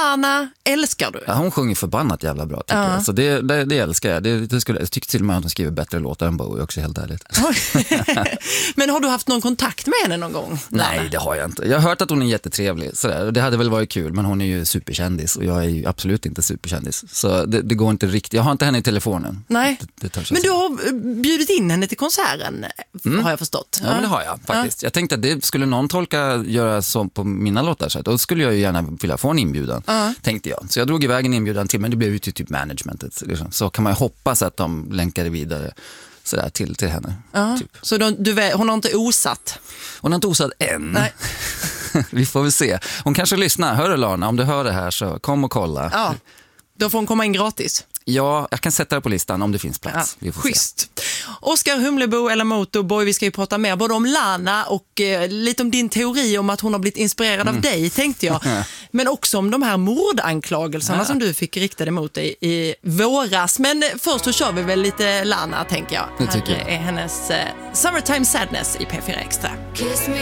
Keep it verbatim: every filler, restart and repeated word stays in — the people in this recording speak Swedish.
Lana älskar du. Ja, hon sjunger förbannat jävla bra tycker Ja. jag. Så det, det, det älskar jag. Det, det skulle, jag tycker till och med att hon skriver bättre låtar än Bowie också, helt ärligt. Men har du haft någon kontakt med henne någon gång? Nej, Lana? det har jag inte. Jag har hört att hon är jättetrevlig. Sådär. Det hade väl varit kul, men hon är ju superkändis och jag är ju absolut inte superkändis. Så det, det går inte riktigt. Jag har inte henne i telefonen. Nej, det, det men du har bjudit in henne till konserten, mm. har jag förstått. Ja, men det har jag faktiskt. Ja. Jag tänkte att det skulle någon tolka göra så på mina låtar, så då skulle jag ju gärna vilja få en inbjudan, ja. tänkte jag. Så jag drog iväg en inbjudan till, men det blev ju till typ managementet. Liksom. Så kan man ju hoppas att de länkade vidare sådär till, till henne. Ja. Typ. Så de, du, hon har inte osatt? Hon har inte osatt än. Nej. Vi får väl se. Hon kanske lyssnar. Hör du, Lana, om du hör det här så kom och kolla. Ja, då får hon komma in gratis. Ja, jag kan sätta det på listan om det finns plats. Ja, vi får schysst. se. Oskar Humlebo eller Motorboy, vi ska ju prata mer både om Lana och eh, lite om din teori om att hon har blivit inspirerad mm. av dig, tänkte jag. Men också om de här mordanklagelserna ja. som du fick riktade mot dig i våras. Men först så kör vi väl lite Lana, tänker jag. Det tycker jag. Här är hennes eh, Summertime Sadness i P fyra Extra. Kiss me